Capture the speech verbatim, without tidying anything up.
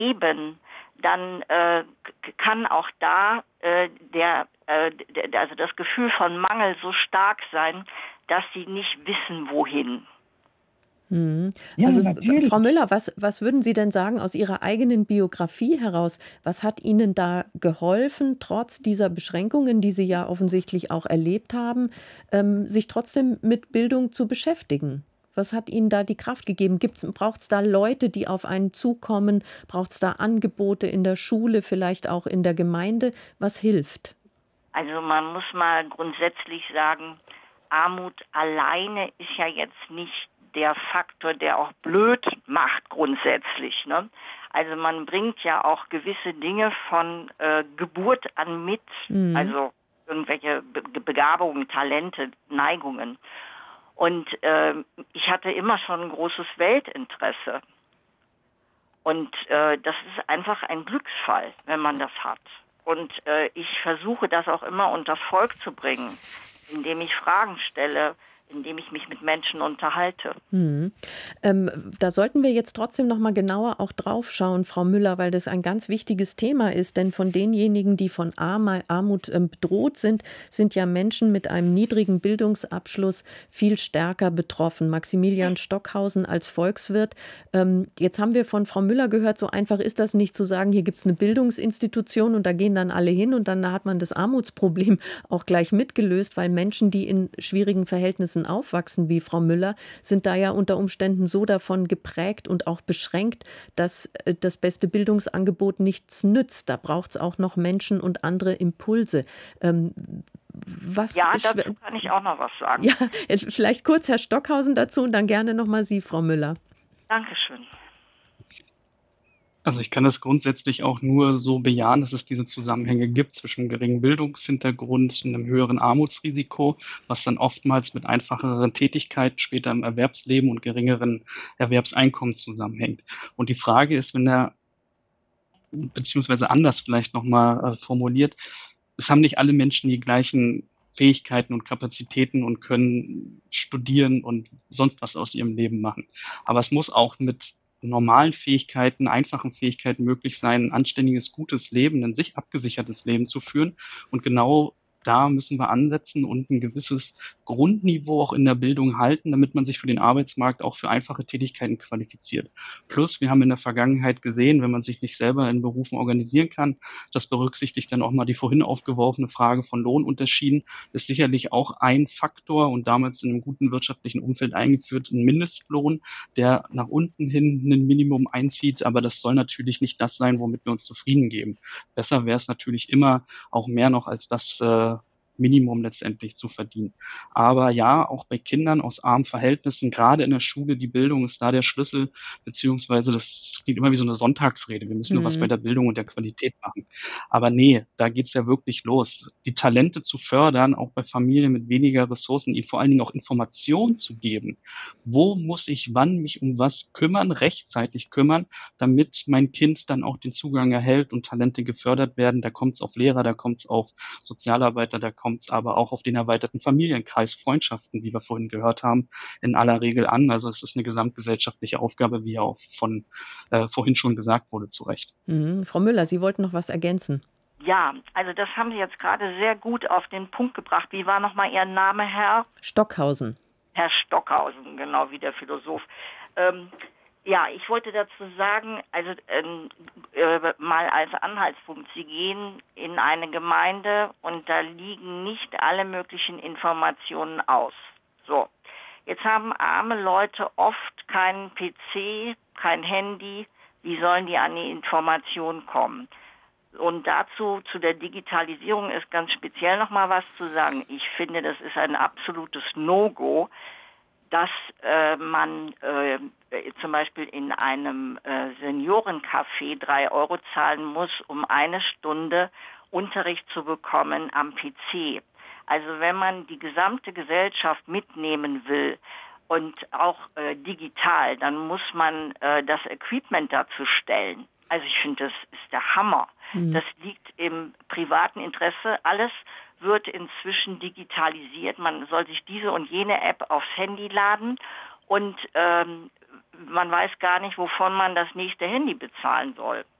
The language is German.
Eben, dann äh, k- kann auch da äh, der, äh, der, also das Gefühl von Mangel so stark sein, dass sie nicht wissen, wohin. Mhm. Ja, Also, w Frau natürlich. Müller, was was würden Sie denn sagen aus Ihrer eigenen Biografie heraus? Was hat Ihnen da geholfen, trotz dieser Beschränkungen, die Sie ja offensichtlich auch erlebt haben, ähm, sich trotzdem mit Bildung zu beschäftigen? Was hat Ihnen da die Kraft gegeben? Braucht es da Leute, die auf einen zukommen? Braucht es da Angebote in der Schule, vielleicht auch in der Gemeinde? Was hilft? Also man muss mal grundsätzlich sagen, Armut alleine ist ja jetzt nicht der Faktor, der auch blöd macht grundsätzlich. Ne? Also man bringt ja auch gewisse Dinge von äh, Geburt an mit, Mhm. also irgendwelche Be Begabungen, Talente, Neigungen. Und äh, ich hatte immer schon ein großes Weltinteresse. Und äh, das ist einfach ein Glücksfall, wenn man das hat. Und äh, ich versuche das auch immer unter Volk zu bringen, indem ich Fragen stelle, indem ich mich mit Menschen unterhalte. Mhm. Ähm, da sollten wir jetzt trotzdem noch mal genauer auch drauf schauen, Frau Müller, weil das ein ganz wichtiges Thema ist. Denn von denjenigen, die von Arma Armut ähm, bedroht sind, sind ja Menschen mit einem niedrigen Bildungsabschluss viel stärker betroffen. Maximilian Stockhausen als Volkswirt. Ähm, jetzt haben wir von Frau Müller gehört, so einfach ist das nicht zu sagen, hier gibt es eine Bildungsinstitution und da gehen dann alle hin und dann hat man das Armutsproblem auch gleich mitgelöst, weil Menschen, die in schwierigen Verhältnissen aufwachsen, wie Frau Müller, sind da ja unter Umständen so davon geprägt und auch beschränkt, dass äh, das beste Bildungsangebot nichts nützt. Da braucht es auch noch Menschen und andere Impulse. Ähm, was Ja, schw- dazu kann ich auch noch was sagen. ja, äh, vielleicht kurz Herr Stockhausen dazu und dann gerne noch mal Sie, Frau Müller. Dankeschön. Also ich kann das grundsätzlich auch nur so bejahen, dass es diese Zusammenhänge gibt zwischen geringem Bildungshintergrund, einem höheren Armutsrisiko, was dann oftmals mit einfacheren Tätigkeiten später im Erwerbsleben und geringeren Erwerbseinkommen zusammenhängt. Und die Frage ist, wenn er, beziehungsweise anders vielleicht nochmal äh, formuliert, es haben nicht alle Menschen die gleichen Fähigkeiten und Kapazitäten und können studieren und sonst was aus ihrem Leben machen. Aber es muss auch mit normalen Fähigkeiten, einfachen Fähigkeiten möglich sein, ein anständiges, gutes Leben, ein sich abgesichertes Leben zu führen. Und genau da müssen wir ansetzen und ein gewisses Grundniveau auch in der Bildung halten, damit man sich für den Arbeitsmarkt auch für einfache Tätigkeiten qualifiziert. Plus, wir haben in der Vergangenheit gesehen, wenn man sich nicht selber in Berufen organisieren kann, das berücksichtigt dann auch mal die vorhin aufgeworfene Frage von Lohnunterschieden, ist sicherlich auch ein Faktor und damals in einem guten wirtschaftlichen Umfeld eingeführt, ein Mindestlohn, der nach unten hin ein Minimum einzieht, aber das soll natürlich nicht das sein, womit wir uns zufrieden geben. Besser wäre es natürlich immer auch mehr noch als das äh, Minimum letztendlich zu verdienen. Aber ja, auch bei Kindern aus armen Verhältnissen, gerade in der Schule, die Bildung ist da der Schlüssel, beziehungsweise das klingt immer wie so eine Sonntagsrede. Wir müssen nur was bei Mhm. der Bildung und der Qualität machen. Aber nee, da geht's ja wirklich los. Die Talente zu fördern, auch bei Familien mit weniger Ressourcen, ihnen vor allen Dingen auch Informationen zu geben. Wo muss ich wann mich um was kümmern, rechtzeitig kümmern, damit mein Kind dann auch den Zugang erhält und Talente gefördert werden. Da kommt es auf Lehrer, da kommt es auf Sozialarbeiter, da kommt es aber auch auf den erweiterten Familienkreis, Freundschaften, wie wir vorhin gehört haben, in aller Regel an. Also es ist eine gesamtgesellschaftliche Aufgabe, wie ja auch von äh, vorhin schon gesagt wurde, zu Recht. Mhm. Frau Müller, Sie wollten noch was ergänzen. Ja, also das haben Sie jetzt gerade sehr gut auf den Punkt gebracht. Wie war nochmal Ihr Name, Herr? Stockhausen. Herr Stockhausen, genau wie der Philosoph. Ähm, ja, ich wollte dazu sagen, also ähm, äh, mal als Anhaltspunkt, Sie gehen in eine Gemeinde und da liegen nicht alle möglichen Informationen aus. So, jetzt haben arme Leute oft keinen P C, kein Handy. Wie sollen die an die Informationen kommen? Und dazu, zu der Digitalisierung ist ganz speziell noch mal was zu sagen. Ich finde, das ist ein absolutes No-Go, dass äh, man äh, zum Beispiel in einem äh, Seniorencafé drei Euro zahlen muss, um eine Stunde Unterricht zu bekommen am P C. Also wenn man die gesamte Gesellschaft mitnehmen will und auch äh, digital, dann muss man äh, das Equipment dazu stellen. Also ich finde, das ist der Hammer. Mhm. Das liegt im privaten Interesse. Alles wird inzwischen digitalisiert. Man soll sich diese und jene App aufs Handy laden und ähm, man weiß gar nicht, wovon man das nächste Handy bezahlen soll.